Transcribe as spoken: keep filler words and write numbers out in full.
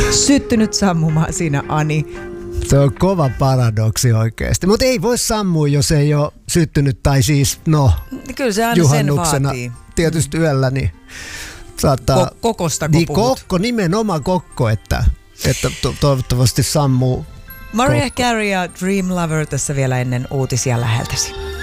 syttynyt sammumaan siinä, Ani. Se on kova paradoksi oikeasti. Mutta ei voi sammua, jos ei ole syttynyt, tai siis no, kyllä se aina juhannuksena, sen vaatii. tietysti yöllä, niin saattaa... Ko- kokostako niin puhut? kokko, nimenomaan kokko, että, että to- toivottavasti sammuu. Mariah Carey ja Dream Lover tässä vielä ennen uutisia läheltäsi.